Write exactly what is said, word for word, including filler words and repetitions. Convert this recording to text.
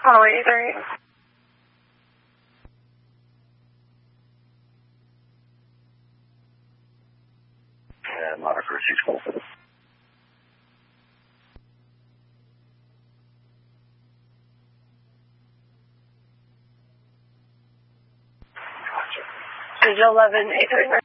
Oh, eight three. And monitor six four seven. Is eleven eight three.